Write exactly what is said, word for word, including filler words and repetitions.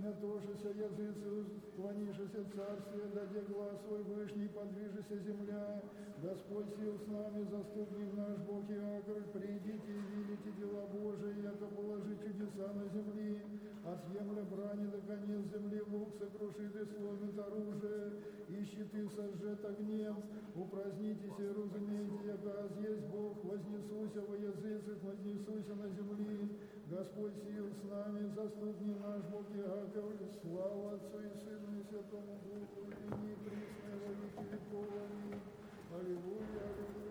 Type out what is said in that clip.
тоже языцу, склонишься царствие, даде глаз свой вышний, подвижися земля. Господь сил с нами, заступник наш Бог Иаков, придите и видите дела Божии, яко положи чудеса на земли, от земля брани до конец земли, лук сокрушит и сломит оружие, и щиты сожжет огнем. Упразднитесь и разумейте, яко аз есть Бог, вознесуся во языцах, вознесуся на земли. Господь сил с нами, заступник наш Бог Иаков, слава Отцу и Сыну и Святому Духу, и ныне и присно и во веки веков. Аминь. Аллилуйя, аллилуйя.